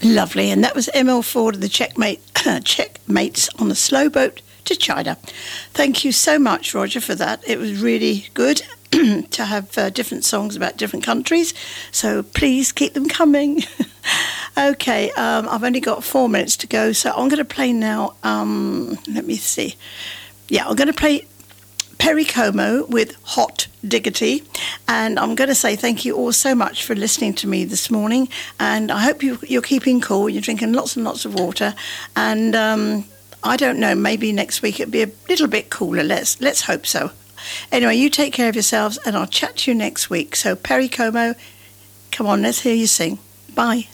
Lovely. And that was Emil Ford of the Checkmates on the Slow Boat to China. Thank you so much, Roger, for that. It was really good to have different songs about different countries. So please keep them coming. Okay, I've only got 4 minutes to go, so I'm going to play now. Let me see. Yeah, I'm going to play Perry Como with Hot Diggity, and I'm going to say thank you all so much for listening to me this morning, and I hope you're keeping cool, you're drinking lots and lots of water, and I don't know, maybe next week it'll be a little bit cooler. Let's hope so. Anyway, you take care of yourselves, and I'll chat to you next week. So Perry Como, come on, let's hear you sing. Bye.